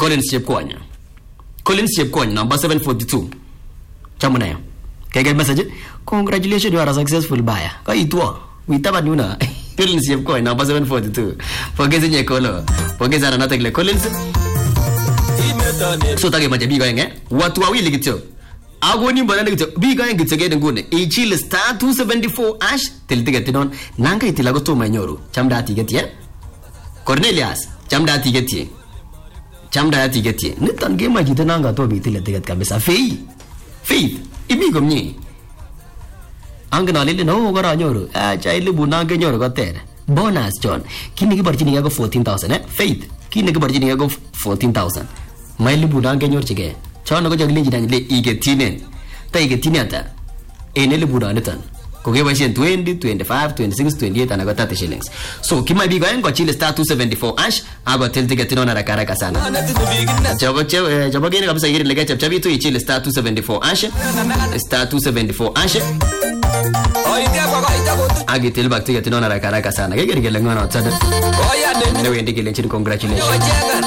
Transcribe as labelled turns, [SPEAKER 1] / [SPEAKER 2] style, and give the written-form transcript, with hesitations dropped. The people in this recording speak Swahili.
[SPEAKER 1] Collins Chepkwony number 742 chamuna kege message congratulations you are a successful buyer ka itwa witaba nuna Collins Chepkwony number 742 pongezi nyekolo pongeza na natakile Collins so tage majabi gaenge watu wawili kityo agoni mbona kityo biga yangu tsegede ngune ichile star 274 ash tiltige tinon nanga itilago to manyoru chamda tigetie Cornelius chamda tigetie nitan gema jite nanga to bitile tiget kabisa faith ibi komnye angana lele no gara nyoru acha ile bunanga nyoru gotere bonus John kini kibarjini yago 14000 faith kini kibarjini yago 14000 maili bunanga nyoru chige chana ko jagli jina le igetinen ta igetinen ta enele budane tan ko ge bashen 20 25 26 28 ana ko 30 shillings so kima bi ga ngo chile star 274 ash aba tel tigetin ona rakara sana jabo gene kabisa igiri lega chabi tu chile star 274 ash agi tel bak tigetin ona rakara sana ge gere ngana tsada ne wendi gele chin congratulations